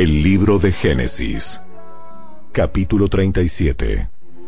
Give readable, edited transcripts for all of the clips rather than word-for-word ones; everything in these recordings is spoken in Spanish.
El libro de Génesis, capítulo 37.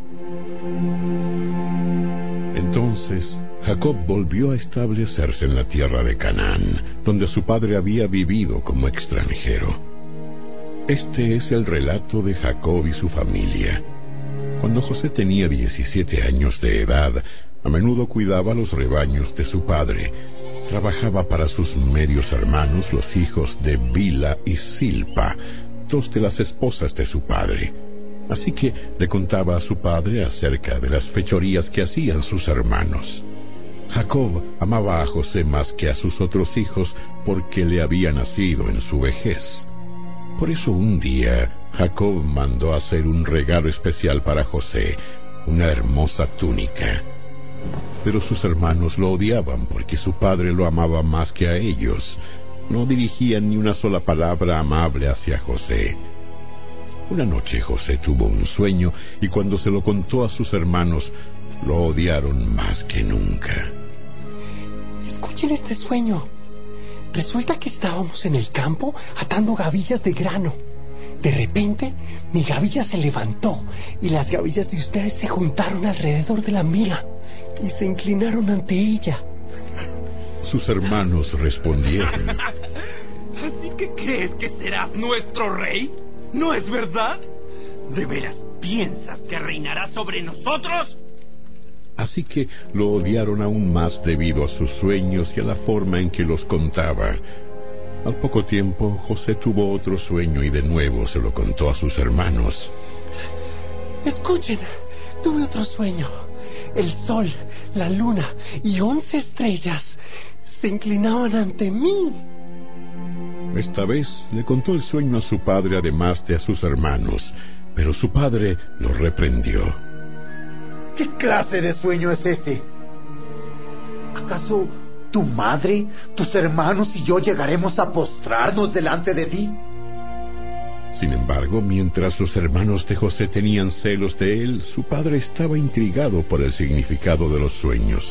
Entonces Jacob volvió a establecerse en la tierra de Canaán, donde su padre había vivido como extranjero. Este es el relato de Jacob y su familia. Cuando José tenía 17 años de edad, a menudo cuidaba los rebaños de su padre. Trabajaba para sus medios hermanos, los hijos de Bilha y Silpa, dos de las esposas de su padre. Así que le contaba a su padre acerca de las fechorías que hacían sus hermanos. Jacob amaba a José más que a sus otros hijos porque le había nacido en su vejez. Por eso un día Jacob mandó hacer un regalo especial para José, una hermosa túnica. Pero sus hermanos lo odiaban porque su padre lo amaba más que a ellos. No dirigían ni una sola palabra amable hacia José. Una noche José tuvo un sueño y cuando se lo contó a sus hermanos, lo odiaron más que nunca. Escuchen este sueño. Resulta que estábamos en el campo atando gavillas de grano. De repente, mi gavilla se levantó y las gavillas de ustedes se juntaron alrededor de la mía y se inclinaron ante ella. Sus hermanos respondieron: ¿Así que crees que serás nuestro rey? ¿No es verdad? ¿De veras piensas que reinarás sobre nosotros? Así que lo odiaron aún más debido a sus sueños y a la forma en que los contaba. Al poco tiempo, José tuvo otro sueño y de nuevo se lo contó a sus hermanos. Escuchen, tuve otro sueño. El sol, la luna y 11 estrellas se inclinaban ante mí. Esta vez le contó el sueño a su padre además de a sus hermanos, pero su padre lo reprendió. ¿Qué clase de sueño es ese? ¿Acaso tu madre, tus hermanos y yo llegaremos a postrarnos delante de ti? Sin embargo, mientras los hermanos de José tenían celos de él, su padre estaba intrigado por el significado de los sueños.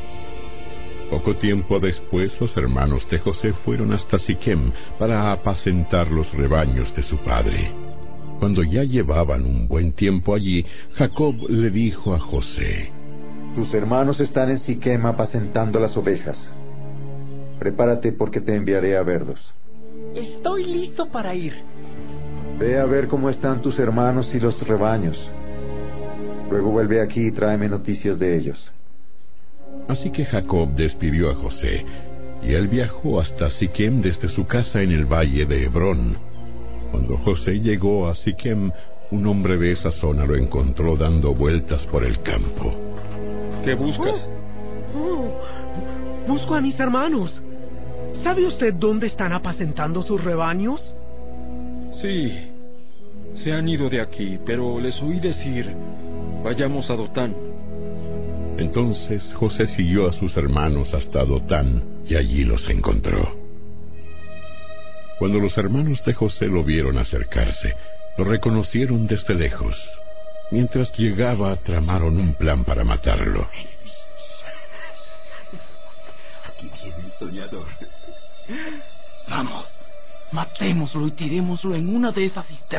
Poco tiempo después, los hermanos de José fueron hasta Siquem para apacentar los rebaños de su padre. Cuando ya llevaban un buen tiempo allí, Jacob le dijo a José: Tus hermanos están en Siquem apacentando las ovejas. Prepárate porque te enviaré a verlos. Estoy listo para ir. Ve a ver cómo están tus hermanos y los rebaños. Luego vuelve aquí y tráeme noticias de ellos. Así que Jacob despidió a José, y él viajó hasta Siquem desde su casa en el valle de Hebrón. Cuando José llegó a Siquem, un hombre de esa zona lo encontró dando vueltas por el campo. ¿Qué buscas? Busco a mis hermanos. ¿Sabe usted dónde están apacentando sus rebaños? Sí, se han ido de aquí, pero les oí decir: vayamos a Dotán. Entonces José siguió a sus hermanos hasta Dotán y allí los encontró. Cuando los hermanos de José lo vieron acercarse, lo reconocieron desde lejos. Mientras llegaba, tramaron un plan para matarlo. Aquí viene el soñador. Vamos, matémoslo y tirémoslo en una de esas cisternas.